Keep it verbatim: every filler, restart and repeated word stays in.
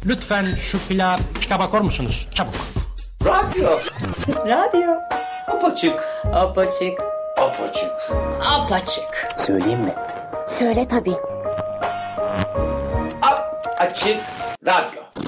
Lütfen şu fila kitaba bakar mısınız? Çabuk. Radyo. Radyo. Apaçık. Apaçık. Apaçık. Apaçık. Söyleyeyim mi? Söyle tabii. A açık radyo.